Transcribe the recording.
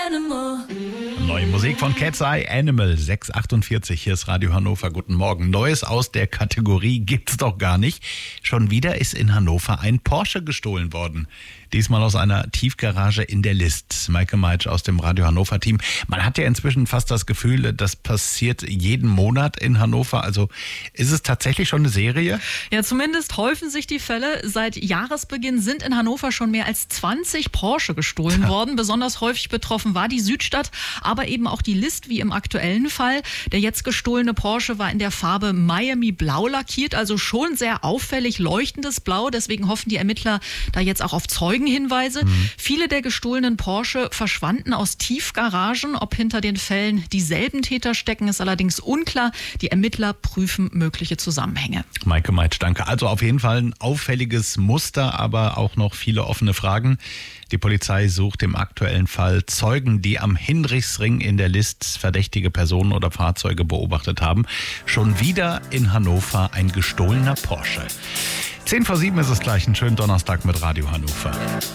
Neue Musik von Cat's Eye, Animal, 6:48. Hier ist Radio Hannover. Guten Morgen. Neues aus der Kategorie gibt's doch gar nicht. Schon wieder ist in Hannover ein Porsche gestohlen worden. Diesmal aus einer Tiefgarage in der List. Maike Meitsch aus dem Radio Hannover Team. Man hat ja inzwischen fast das Gefühl, das passiert jeden Monat in Hannover. Also ist es tatsächlich schon eine Serie? Ja, zumindest häufen sich die Fälle. Seit Jahresbeginn sind in Hannover schon mehr als 20 Porsche gestohlen worden. Besonders häufig betroffen war die Südstadt, aber eben auch die List, wie im aktuellen Fall. Der jetzt gestohlene Porsche war in der Farbe Miami Blau lackiert, also schon sehr auffällig leuchtendes Blau. Deswegen hoffen die Ermittler da jetzt auch auf Zeugenhinweise. Viele der gestohlenen Porsche verschwanden aus Tiefgaragen. Ob hinter den Fällen dieselben Täter stecken, ist allerdings unklar. Die Ermittler prüfen mögliche Zusammenhänge. Maike Meitsch, danke. Also auf jeden Fall ein auffälliges Muster, aber auch noch viele offene Fragen. Die Polizei sucht im aktuellen Fall Zeugen, die am Hinrichsring in der List verdächtige Personen oder Fahrzeuge beobachtet haben. Schon wieder in Hannover ein gestohlener Porsche. 6:50 ist es gleich. Einen schönen Donnerstag mit Radio Hannover.